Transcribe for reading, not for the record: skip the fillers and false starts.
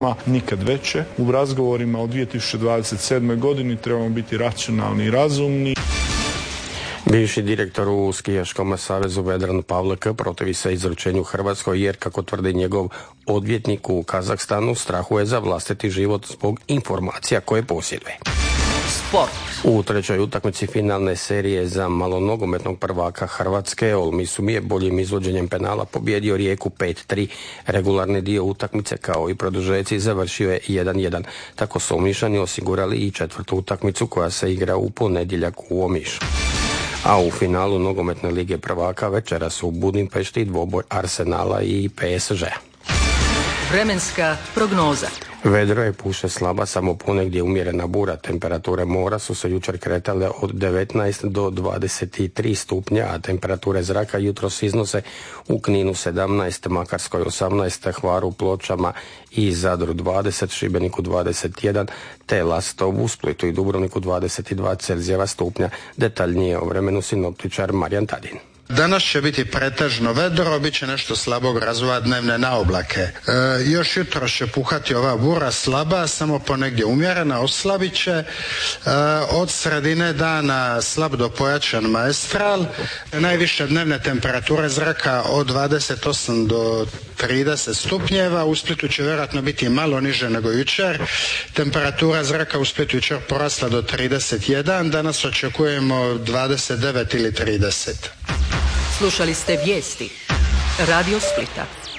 nikad veće. U razgovorima o 2027. godini trebamo biti racionalni i razumni. Bivši direktor u Skijaškom savezu Vedran Pavlek protivi se izručenju Hrvatskoj jer, kako tvrdi njegov odvjetnik u Kazahstanu, strahuje za vlastiti život zbog informacija koje posjeduje. Sport. U trećoj utakmici finalne serije za malonogometnog prvaka Hrvatske Olmi Sumije boljim izvođenjem penala pobjedio Rijeku 5-3. Regularni dio utakmice kao i produžeci završio je 1-1. Tako su Omišani osigurali i četvrtu utakmicu koja se igra u ponedjeljak u Omišu. A u finalu nogometne lige prvaka večeras u Budimpešti dvoboj Arsenala i PSG-a. Vremenska prognoza. Vedro je, puše slaba, samo ponegdje umjerena bura. Temperature mora su se jučer kretale od 19 do 23 stupnja, a temperature zraka jutros iznose u Kninu 17, Makarskoj 18, Hvaru, Pločama i Zadru 20, Šibeniku 21, te Lastovu, Splitu i Dubrovniku 22 Celzijeva stupnja. Detaljnije o vremenu sinoptičar Marijan Tadin. Danas će biti pretežno vedro, bit će nešto slabog razvoja dnevne naoblake. Još jutro će puhati ova bura slaba, samo ponegdje umjerena, oslabit će. Od sredine dana slab do pojačan maestral. Najviše dnevne temperature zraka od 28 do 30 stupnjeva. U Splitu će vjerojatno biti malo niže nego jučer. Temperatura zraka u Splitu jučer porasla do 31, danas očekujemo 29 ili 30. Slušali ste vijesti Radio Splita.